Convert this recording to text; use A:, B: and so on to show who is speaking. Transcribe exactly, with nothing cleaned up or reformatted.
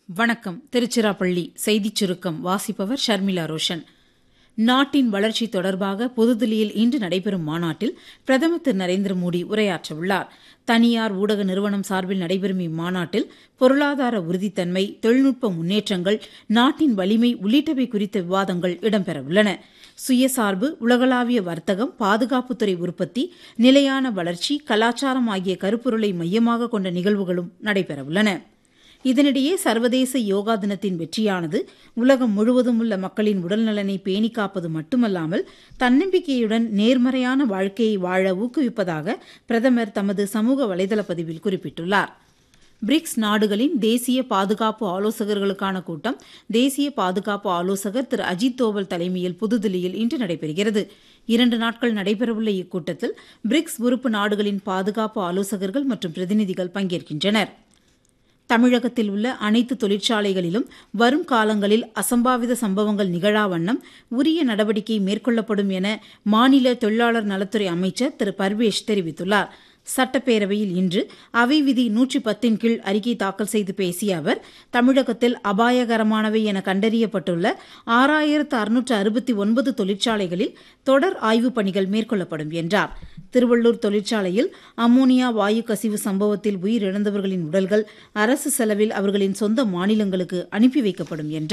A: வணக்கம். திருச்சிராப்பள்ளி செய்திச் சுருக்கம் வாசிப்பவர் ஷர்மிளா ரோஷன். நாட்டின் வளர்ச்சி தொடர்பாக புதுதில்லியில் இன்று நடைபெறும் மாநாட்டில் பிரதமர் திரு நரேந்திர மோடி உரையாற்றவுள்ளார். தனியார் ஊடக நிறுவனம் சார்பில் நடைபெறும் இம்மாநாட்டில் பொருளாதார உறுதித்தன்மை, தொழில்நுட்ப முன்னேற்றங்கள், நாட்டின் வலிமை உள்ளிட்டவை குறித்த விவாதங்கள் இடம்பெறவுள்ளன. சுயசார்பு, உலகளாவிய வர்த்தகம், பாதுகாப்புத்துறை உற்பத்தி, நிலையான வளர்ச்சி, கலாச்சாரம் ஆகிய கருப்பொருளை மையமாக கொண்ட நிகழ்வுகளும் நடைபெறவுள்ளன. இதனிடையே சர்வதேச யோகா தினத்தின் வெற்றியானது உலகம் முழுவதும் உள்ள மக்களின் உடல்நலனை பேணி காப்பது மட்டுமல்லாமல் தன்னம்பிக்கையுடன் நேர்மறையான வாழ்க்கையை வாழ ஊக்குவிப்பதாக பிரதமர் தமது சமூக வலைதள பதிவில் குறிப்பிட்டுள்ளார். பிரிக்ஸ் நாடுகளின் தேசிய பாதுகாப்பு ஆலோசகர்களுக்கான கூட்டம் தேசிய பாதுகாப்பு ஆலோசகர் திரு அஜித் தோவல் தலைமையில் புதுதில்லியில் இன்று நடைபெறுகிறது. இரண்டு நாட்கள் நடைபெறவுள்ள இக்கூட்டத்தில் பிரிக்ஸ் உறுப்பு நாடுகளின் பாதுகாப்பு ஆலோசகர்கள் மற்றும் பிரதிநிதிகள் பங்கேற்கின்றனர். தமிழகத்தில் உள்ள அனைத்து தொழிற்சாலைகளிலும் வரும் காலங்களில் அசம்பாவித சம்பவங்கள் நிகழா வண்ணம் உரிய நடவடிக்கை மேற்கொள்ளப்படும் என மாநில தொழிலாளர் நலத்துறை அமைச்சர் திரு பர்வேஷ் தெரிவித்துள்ளார். சட்டப்பேரவையில் இன்று அவை விதி நூற்றி பத்தின் கீழ் அறிக்கை தாக்கல் செய்து பேசிய அவர், தமிழகத்தில் அபாயகரமானவை என கண்டறியப்பட்டுள்ள ஆறாயிரத்து அறுநூற்று அறுபத்தி ஒன்பது தொழிற்சாலைகளில் தொடர் ஆய்வுப் பணிகள் மேற்கொள்ளப்படும் என்றார். திருவள்ளூர் தொழிற்சாலையில் அம்மோனியா வாயு கசிவு சம்பவத்தில் உயிரிழந்தவர்களின் உடல்கள் அரசு செலவில் அவர்களின் சொந்த மாநிலங்களுக்கு அனுப்பி வைக்கப்படும் என்றார்.